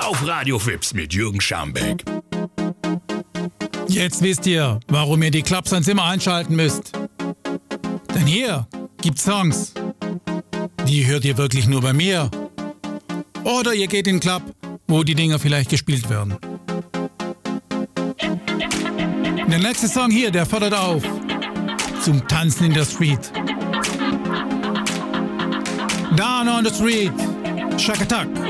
auf Radio Fips mit Jürgen Schambeck. Jetzt wisst ihr, warum ihr die Clubsounds immer einschalten müsst. Denn hier gibt's Songs, die hört ihr wirklich nur bei mir. Oder ihr geht in den Club, wo die Dinger vielleicht gespielt werden. Der nächste Song hier, der fordert auf zum Tanzen in der Street. Down on the Street, Shakatak.